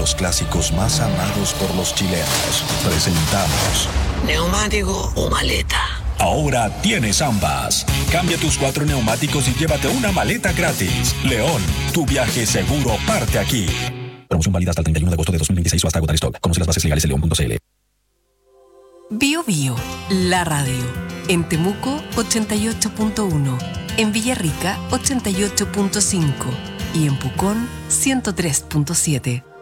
los clásicos más amados por los chilenos. Presentamos ¿neumático o maleta? Ahora tienes ambas. Cambia tus 4 neumáticos y llévate una maleta gratis. León, tu viaje seguro parte aquí. Promoción válida hasta el 31 de agosto de 2026 o hasta agotar stock. Conoce las bases legales en león.cl. Bio Bio, la radio. En Temuco, 88.1. En Villarrica, 88.5. Y en Pucón, 103.7.